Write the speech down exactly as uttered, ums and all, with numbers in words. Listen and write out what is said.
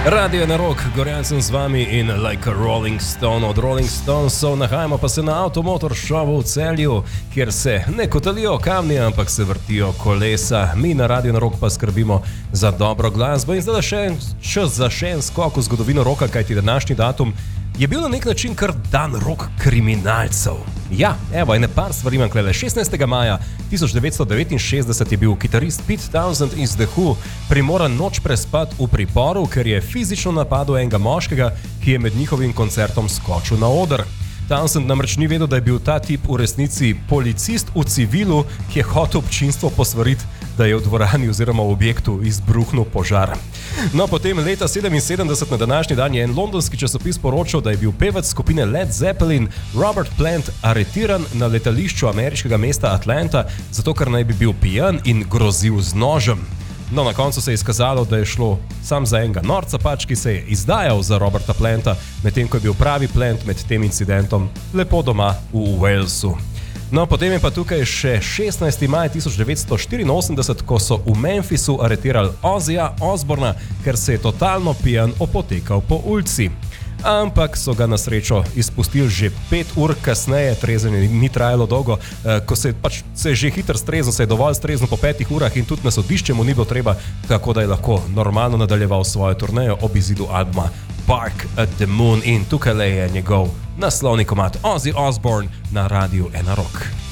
Radio na rok, Gorjan sem z vami in like a Rolling Stone od Rolling Stonesov. Nahajamo pa se na Automotor Showu v Celju, kjer se ne kotalijo kamni, ampak se vrtijo kolesa. Mi na Radio na rok pa skrbimo za dobro glasbo in zdaj še čas za še en skok v zgodovino roka, kajti današnji datum je bil na nek način kar dan rok kriminalcev. Ja, evo, ene par stvari imam klele. šestnajstega maja tisoč devetsto devetinšestdeset je bil kitarist Pete Townshend iz The Who primoran noč prespat v priporu, ker je fizično napadel enega moškega, ki je med njihovim koncertom skočil na oder. Townshend namreč ni vedel, da je bil ta tip v resnici policist v civilu, ki je hotel občinstvo posvariti, da je v dvorani oziroma v objektu izbruhnil požar. No, potem leta sedeminsedemdeset na današnji dan je en londonski časopis poročal, da je bil pevec skupine Led Zeppelin Robert Plant aretiran na letališču ameriškega mesta Atlanta, zato ker naj bi bil pijan in grozil z nožem. No, na koncu se je izkazalo, da je šlo sam za enega norca pač, ki se je izdajal za Roberta Planta, medtem ko je bil pravi Plant med tem incidentom lepo doma v Walesu. No, potem je pa tukaj še šestnajsti maj tisoč devetsto štiriinosemdeset, ko so v Memphisu aretirali Ozzyja Osbourna, ker se je totalno pijan opotekal po ulici. Ampak so ga na srečo izpustili že pet ur kasneje, trezenje ni trajalo dolgo, ko se je pač se je že hitro streznil, se je dovolj streznil po petih urah in tudi na sodišče mu ni bilo treba, tako da je lahko normalno nadaljeval svojo turnejo ob izidu albuma Bark at the Moon in tukaj je njegov naslovni komad Ozzy Osbourne na Radiu Ena Rock.